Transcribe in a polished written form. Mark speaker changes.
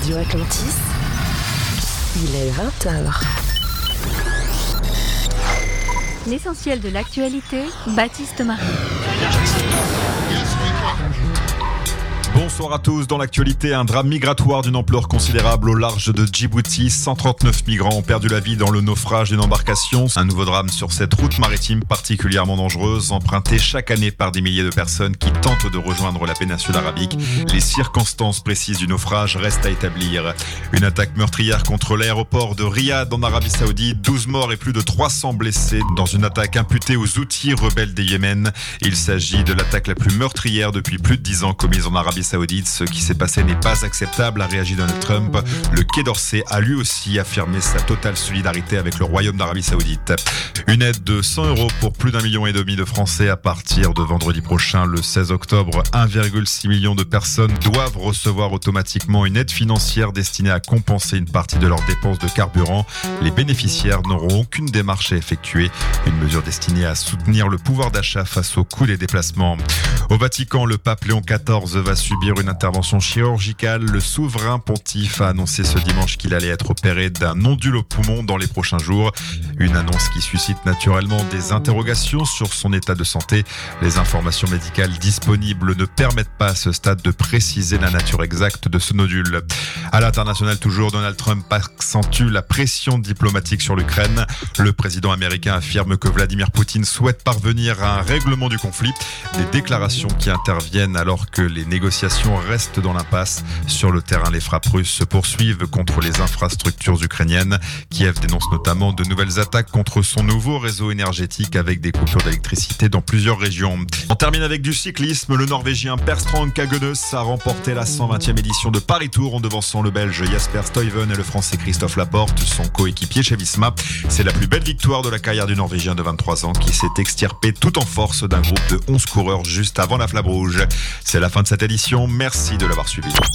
Speaker 1: Radio Atlantis, il est 20h.
Speaker 2: L'essentiel de l'actualité, Baptiste Marie.
Speaker 3: Bonsoir à tous. Dans l'actualité, un drame migratoire d'une ampleur considérable au large de Djibouti. 139 migrants ont perdu la vie dans le naufrage d'une embarcation. Un nouveau drame sur cette route maritime particulièrement dangereuse, empruntée chaque année par des milliers de personnes qui tentent de rejoindre la péninsule arabique. Les circonstances précises du naufrage restent à établir. Une attaque meurtrière contre l'aéroport de Riyad en Arabie Saoudite. 12 morts et plus de 300 blessés dans une attaque imputée aux Houthis rebelles des Yémen. Il s'agit de l'attaque la plus meurtrière depuis plus de 10 ans commise en Arabie Saoudite. Ce qui s'est passé n'est pas acceptable, a réagi Donald Trump. Le Quai d'Orsay a lui aussi affirmé sa totale solidarité avec le Royaume d'Arabie Saoudite. Une aide de 100 € pour plus d'1,5 million de Français à partir de vendredi prochain, le 16 octobre. 1,6 million de personnes doivent recevoir automatiquement une aide financière destinée à compenser une partie de leurs dépenses de carburant. Les bénéficiaires n'auront aucune démarche à effectuer. Une mesure destinée à soutenir le pouvoir d'achat face au coût des déplacements. Au Vatican, le pape Léon XIV va subir une intervention chirurgicale. Le souverain pontife a annoncé ce dimanche qu'il allait être opéré d'un nodule au poumon dans les prochains jours. Une annonce qui suscite naturellement des interrogations sur son état de santé. Les informations médicales disponibles ne permettent pas à ce stade de préciser la nature exacte de ce nodule. À l'international toujours, Donald Trump accentue la pression diplomatique sur l'Ukraine. Le président américain affirme que Vladimir Poutine souhaite parvenir à un règlement du conflit. Des déclarations qui interviennent alors que les négociations restent dans l'impasse. Sur le terrain, les frappes russes se poursuivent contre les infrastructures ukrainiennes. Kiev dénonce notamment de nouvelles attaques contre son nouveau réseau énergétique avec des coupures d'électricité dans plusieurs régions. On termine avec du cyclisme. Le Norvégien Per Strand Kagenes a remporté la 120e édition de Paris Tour en devançant le Belge Jasper Stuyven et le Français Christophe Laporte, son coéquipier chez Visma. C'est la plus belle victoire de la carrière du Norvégien de 23 ans qui s'est extirpé tout en force d'un groupe de 11 coureurs juste avant la flamme rouge. C'est la fin de cette édition. Merci de l'avoir suivi.